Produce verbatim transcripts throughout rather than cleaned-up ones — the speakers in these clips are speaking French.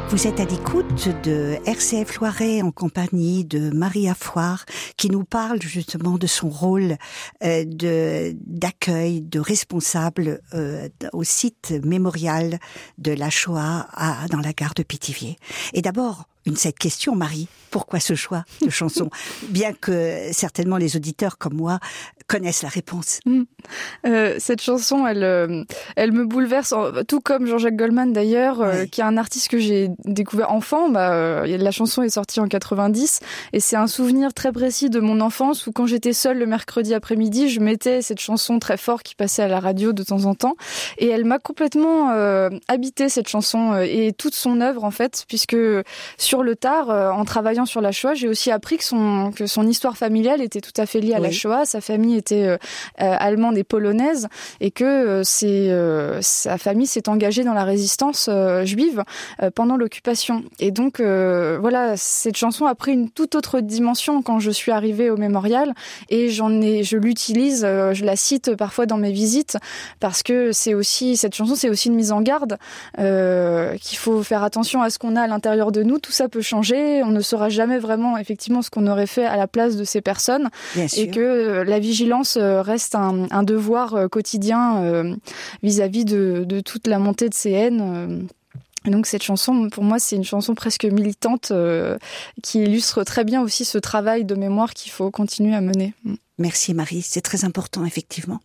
Vous êtes à l'écoute de R C F Loiret en compagnie de Maria Foire qui nous parle justement de son rôle euh, de, d'accueil, de responsable euh, au site mémorial de la Shoah à, dans la gare de Pithiviers. Et d'abord, une cette question, Marie, pourquoi ce choix de chanson? Bien que certainement les auditeurs comme moi connaissent la réponse. Mmh. Euh, cette chanson, elle, euh, elle me bouleverse, tout comme Jean-Jacques Goldman d'ailleurs, euh, oui. qui est un artiste que j'ai découvert enfant. Bah, euh, la chanson est sortie en quatre-vingt-dix et c'est un souvenir très précis de mon enfance où quand j'étais seule le mercredi après-midi, je mettais cette chanson très fort qui passait à la radio de temps en temps et elle m'a complètement euh, habité cette chanson euh, et toute son œuvre en fait, puisque sur le tard, euh, en travaillant sur la Shoah, j'ai aussi appris que son, que son histoire familiale était tout à fait liée à oui. la Shoah. Sa famille était euh, euh, allemande et polonaise et que euh, c'est, euh, sa famille s'est engagée dans la résistance euh, juive euh, pendant l'occupation. Et donc, euh, voilà, cette chanson a pris une toute autre dimension quand je suis arrivée au mémorial et j'en ai, je l'utilise, euh, je la cite parfois dans mes visites parce que c'est aussi, cette chanson, c'est aussi une mise en garde euh, qu'il faut faire attention à ce qu'on a à l'intérieur de nous. Tout ça peut changer, on ne saura jamais vraiment effectivement ce qu'on aurait fait à la place de ces personnes et que euh, la vigilance reste un, un devoir quotidien euh, vis-à-vis de, de toute la montée de ces haines. Euh. Et donc cette chanson, pour moi, c'est une chanson presque militante euh, qui illustre très bien aussi ce travail de mémoire qu'il faut continuer à mener. Merci Marie, c'est très important effectivement.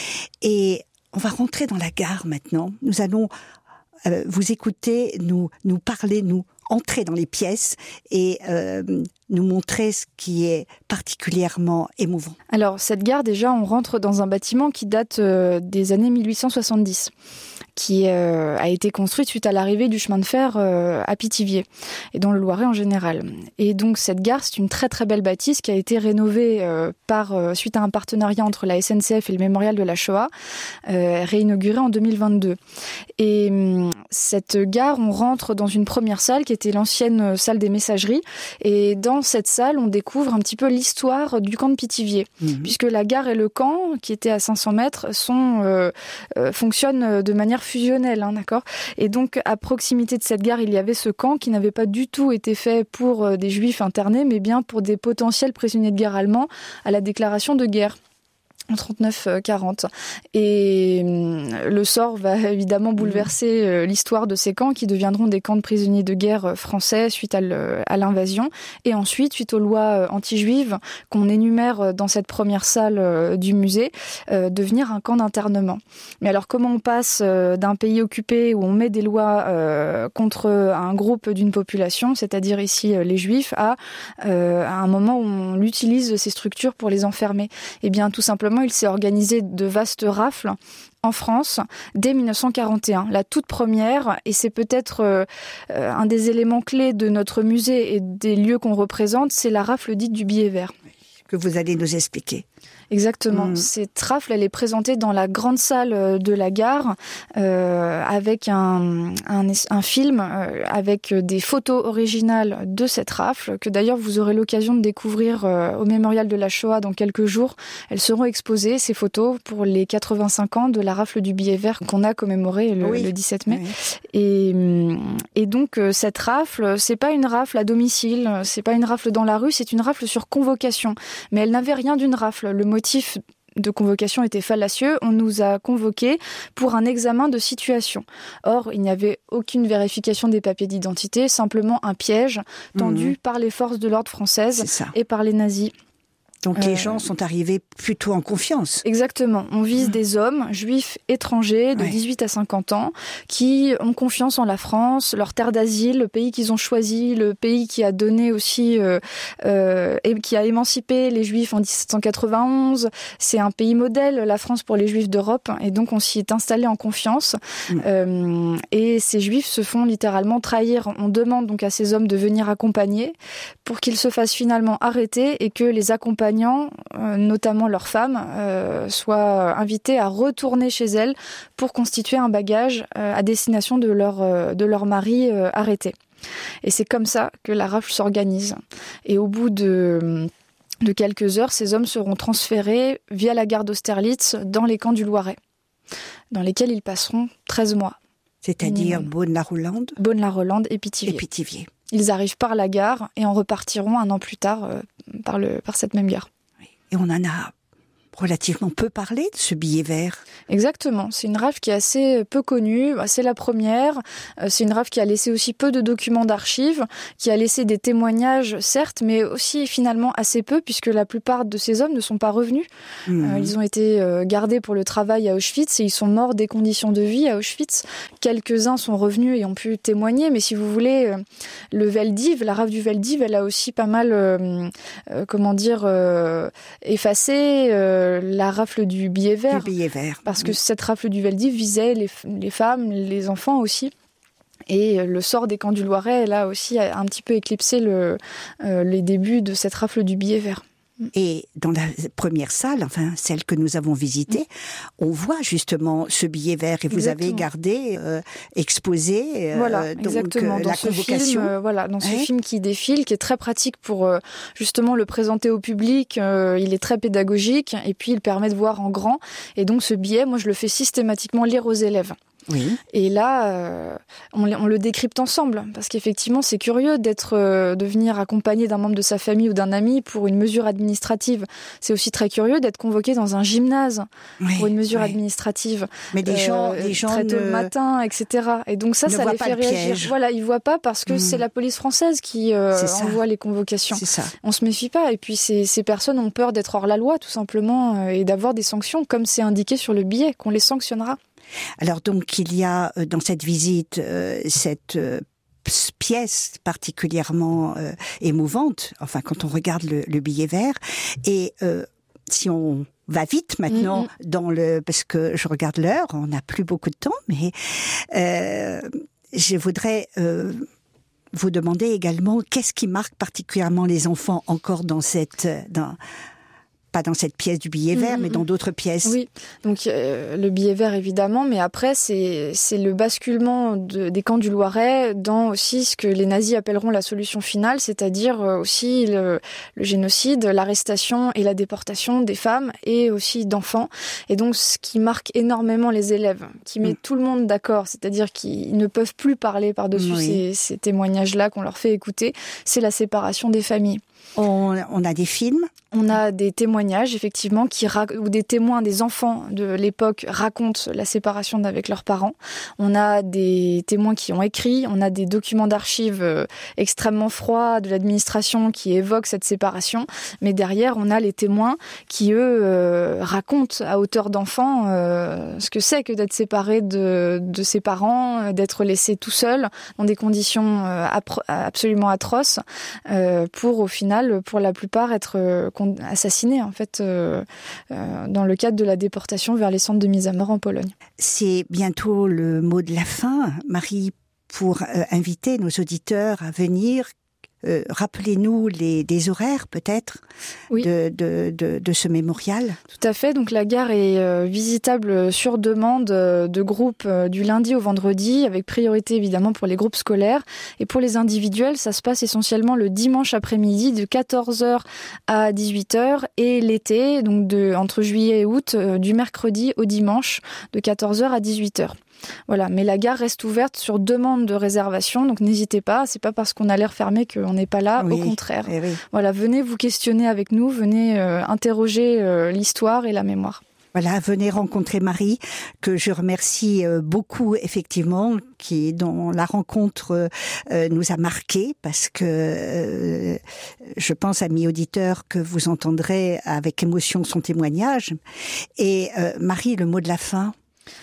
Et on va rentrer dans la gare maintenant. Nous allons euh, vous écouter, nous, nous parler, nous entrer dans les pièces et euh, nous montrer ce qui est particulièrement émouvant. Alors, cette gare, déjà, on rentre dans un bâtiment qui date euh, des années mille huit cent soixante-dix, qui euh, a été construite suite à l'arrivée du chemin de fer euh, à Pithiviers, et dans le Loiret en général. Et donc, cette gare, c'est une très très belle bâtisse qui a été rénovée euh, par, euh, suite à un partenariat entre la S N C F et le Mémorial de la Shoah, euh, réinaugurée en deux mille vingt-deux. Et euh, cette gare, on rentre dans une première salle qui était l'ancienne salle des messageries, et dans cette salle, on découvre un petit peu l'histoire du camp de Pithiviers, mmh. puisque la gare et le camp, qui était à cinq cents mètres, sont, euh, euh, fonctionnent de manière fusionnelle, hein, d'accord ? Et donc, à proximité de cette gare, il y avait ce camp qui n'avait pas du tout été fait pour euh, des juifs internés, mais bien pour des potentiels prisonniers de guerre allemands à la déclaration de guerre. En trente-neuf quarante. Et euh, le sort va évidemment bouleverser euh, l'histoire de ces camps qui deviendront des camps de prisonniers de guerre français suite à, le, à l'invasion. Et ensuite, suite aux lois anti-juives qu'on énumère dans cette première salle euh, du musée, euh, devenir un camp d'internement. Mais alors, comment on passe euh, d'un pays occupé où on met des lois euh, contre un groupe d'une population, c'est-à-dire ici euh, les juifs, à, euh, à un moment où on utilise ces structures pour les enfermer ? Eh bien, tout simplement, il s'est organisé de vastes rafles en France dès dix-neuf cent quarante et un, la toute première, et c'est peut-être euh, un des éléments clés de notre musée et des lieux qu'on représente, c'est la rafle dite du billet vert. Que vous allez nous expliquer. Exactement. Mmh. Cette rafle, elle est présentée dans la grande salle de la gare euh, avec un, un, un film euh, avec des photos originales de cette rafle que d'ailleurs vous aurez l'occasion de découvrir euh, au Mémorial de la Shoah dans quelques jours. Elles seront exposées, ces photos, pour les quatre-vingt-cinq ans de la rafle du billet vert qu'on a commémoré le, oui. le dix-sept mai. Oui. Et, et donc cette rafle, c'est pas une rafle à domicile, c'est pas une rafle dans la rue, c'est une rafle sur convocation. Mais elle n'avait rien d'une rafle. Le motif de convocation était fallacieux. On nous a convoqués pour un examen de situation. Or, il n'y avait aucune vérification des papiers d'identité, simplement un piège tendu mmh. par les forces de l'ordre françaises et par les nazis. Donc les euh... gens sont arrivés plutôt en confiance. Exactement. On vise mmh. des hommes juifs étrangers de ouais. dix-huit à cinquante ans qui ont confiance en la France, leur terre d'asile, le pays qu'ils ont choisi, le pays qui a donné aussi euh, euh, et qui a émancipé les juifs en dix-sept cent quatre-vingt-onze. C'est un pays modèle, la France, pour les juifs d'Europe, et donc on s'y est installé en confiance. Mmh. Euh, et ces juifs se font littéralement trahir. On demande donc à ces hommes de venir accompagner pour qu'ils se fassent finalement arrêter et que les accompagnants, notamment leurs femmes, euh, soient invités à retourner chez elles pour constituer un bagage euh, à destination de leur, euh, de leur mari euh, arrêté. Et c'est comme ça que la rafle s'organise. Et au bout de, de quelques heures, ces hommes seront transférés via la gare d'Austerlitz dans les camps du Loiret, dans lesquels ils passeront treize mois. C'est-à-dire Beaune-la-Rolande Beaune-la-Rolande et Pithiviers. Et Pithiviers. Ils arrivent par la gare et en repartiront un an plus tard euh, par, le, par cette même gare. Et on en a relativement peu parlé de ce billet vert. Exactement, c'est une rafle qui est assez peu connue, c'est la première, c'est une rafle qui a laissé aussi peu de documents d'archives, qui a laissé des témoignages certes, mais aussi finalement assez peu puisque la plupart de ces hommes ne sont pas revenus. Mmh. Euh, ils ont été gardés pour le travail à Auschwitz et ils sont morts des conditions de vie à Auschwitz. Quelques-uns sont revenus et ont pu témoigner, mais si vous voulez, le Veldiv, la rafle du Veldiv, elle a aussi pas mal, euh, euh, comment dire, euh, effacé euh, la rafle du billet vert. Du billet vert. Parce que cette rafle du Veldiv visait les, les femmes, les enfants aussi. Et le sort des camps du Loiret, là aussi, a un petit peu éclipsé le, euh, les débuts de cette rafle du billet vert. Et dans la première salle, enfin celle que nous avons visitée, mmh. on voit justement ce billet vert et vous exactement. avez gardé, euh, exposé euh, voilà, donc, exactement. Dans la ce convocation. Film, euh, voilà, dans ce ouais. film qui défile, qui est très pratique pour euh, justement le présenter au public. Euh, il est très pédagogique et puis il permet de voir en grand. Et donc ce billet, moi je le fais systématiquement lire aux élèves. Oui. Et là, euh, on, on le décrypte ensemble, parce qu'effectivement, c'est curieux d'être, euh, de venir accompagné d'un membre de sa famille ou d'un ami pour une mesure administrative. C'est aussi très curieux d'être convoqué dans un gymnase oui, pour une mesure oui. administrative. Mais les gens, euh, les gens très tôt ne... le matin, et cetera. Et donc ça, ne ça les fait réagir. Piège. Voilà, ils voient pas parce que mmh. c'est la police française qui euh, envoie les convocations. C'est ça. On se méfie pas. Et puis ces, ces personnes ont peur d'être hors la loi, tout simplement, euh, et d'avoir des sanctions, comme c'est indiqué sur le billet, qu'on les sanctionnera. Alors donc il y a dans cette visite euh, cette euh, pièce particulièrement euh, émouvante, enfin quand on regarde le, le billet vert, et euh, si on va vite maintenant mm-hmm. dans le, parce que je regarde l'heure, on n'a plus beaucoup de temps, mais euh, je voudrais euh, vous demander également qu'est-ce qui marque particulièrement les enfants encore dans cette dans pas dans cette pièce du billet vert, mmh, mais dans d'autres pièces. Oui, donc euh, le billet vert évidemment, mais après c'est c'est le basculement de, des camps du Loiret dans aussi ce que les nazis appelleront la solution finale, c'est-à-dire aussi le, le génocide, l'arrestation et la déportation des femmes et aussi d'enfants. Et donc ce qui marque énormément les élèves, qui met mmh. tout le monde d'accord, c'est-à-dire qu'ils ne peuvent plus parler par-dessus oui. ces, ces témoignages-là qu'on leur fait écouter, c'est la séparation des familles. On, on a des films. On a des témoignages, effectivement, qui ou des témoins, des enfants de l'époque racontent la séparation d'avec leurs parents. On a des témoins qui ont écrit, on a des documents d'archives euh, extrêmement froids de l'administration qui évoquent cette séparation. Mais derrière, on a les témoins qui, eux, euh, racontent à hauteur d'enfant euh, ce que c'est que d'être séparé de, de ses parents, d'être laissé tout seul dans des conditions euh, apro- absolument atroces, euh, pour au final, pour la plupart, être euh, assassinés en fait euh, euh, dans le cadre de la déportation vers les centres de mise à mort en Pologne. C'est bientôt le mot de la fin, Marie, pour euh, inviter nos auditeurs à venir. Euh, rappelez-nous les, des horaires peut-être oui. de, de, de, de ce mémorial. Tout à fait, donc la gare est euh, visitable sur demande euh, de groupes euh, du lundi au vendredi, avec priorité évidemment pour les groupes scolaires. Et pour les individuels, ça se passe essentiellement le dimanche après-midi de quatorze heures à dix-huit heures et l'été, donc de, entre juillet et août, euh, du mercredi au dimanche de quatorze heures à dix-huit heures. Voilà, mais la gare reste ouverte sur demande de réservation, donc n'hésitez pas, c'est pas parce qu'on a l'air fermé qu'on n'est pas là, oui, au contraire. Eh oui. Voilà, venez vous questionner avec nous, venez euh, interroger euh, l'histoire et la mémoire. Voilà, venez rencontrer Marie, que je remercie euh, beaucoup, effectivement, qui dont la rencontre euh, nous a marqué, parce que euh, je pense, amis auditeurs, que vous entendrez avec émotion son témoignage. Et euh, Marie, le mot de la fin.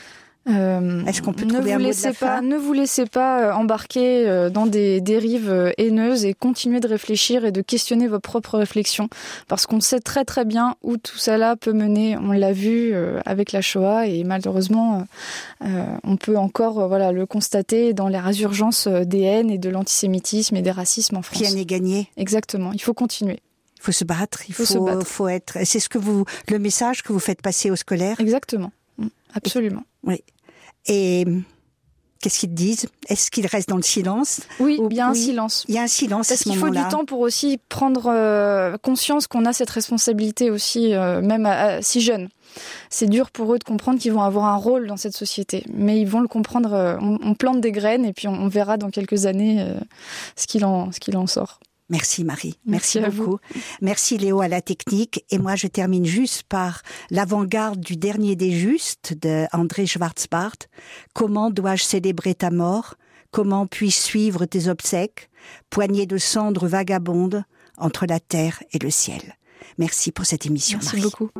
Euh, Est-ce qu'on peut trouver un mot de la pas, fin ? Ne vous laissez pas embarquer dans des dérives haineuses et continuez de réfléchir et de questionner vos propres réflexions, parce qu'on sait très très bien où tout ça peut mener. On l'a vu avec la Shoah et malheureusement euh, on peut encore voilà, le constater dans les résurgences des haines et de l'antisémitisme et des racismes en France. Rien n'est gagné. Exactement, il faut continuer. Il faut se battre, il faut, faut, se battre. faut être... C'est ce que vous, le message que vous faites passer aux scolaires ? Exactement, absolument. Oui. Et Qu'est-ce qu'ils disent? Est-ce qu'ils restent dans le silence? Oui, Ou, il y a un oui, silence. Il y a un silence Parce à ce qu'il faut moment-là. du temps pour aussi prendre euh, conscience qu'on a cette responsabilité aussi, euh, même à, à, si jeune. C'est dur pour eux de comprendre qu'ils vont avoir un rôle dans cette société. Mais ils vont le comprendre. Euh, on, on plante des graines et puis on, on verra dans quelques années euh, ce qu'il en, ce qu'il en sort. Merci Marie, merci, merci beaucoup. Vous. Merci Léo à la technique. Et moi je termine juste par l'avant-garde du dernier des justes de André Schwarzbart. Comment dois-je célébrer ta mort? Comment puis-je suivre tes obsèques? Poignée de cendres vagabondes entre la terre et le ciel. Merci pour cette émission, merci Marie. beaucoup.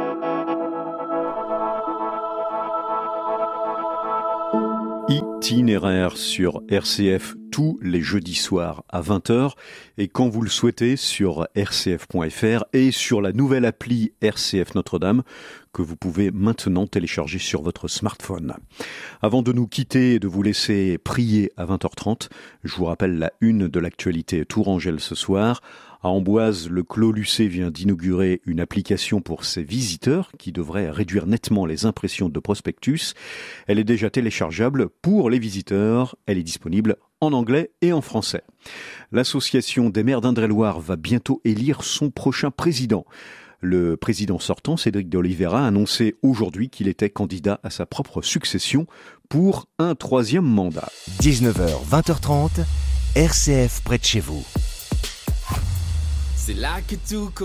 Itinéraire sur R C F tous les jeudis soirs à vingt heures et quand vous le souhaitez sur r c f point f r et sur la nouvelle appli R C F Notre-Dame que vous pouvez maintenant télécharger sur votre smartphone. Avant de nous quitter et de vous laisser prier à vingt heures trente, je vous rappelle la une de l'actualité Tourangelle ce soir. À Amboise, le Clos Lucé vient d'inaugurer une application pour ses visiteurs qui devrait réduire nettement les impressions de prospectus. Elle est déjà téléchargeable pour les visiteurs. Elle est disponible en anglais et en français. L'association des maires d'Indre-et-Loire va bientôt élire son prochain président. Le président sortant, Cédric de Oliveira, a annoncé aujourd'hui qu'il était candidat à sa propre succession pour un troisième mandat. dix-neuf heures, vingt heures trente, R C F près de chez vous. C'est là que tout commence.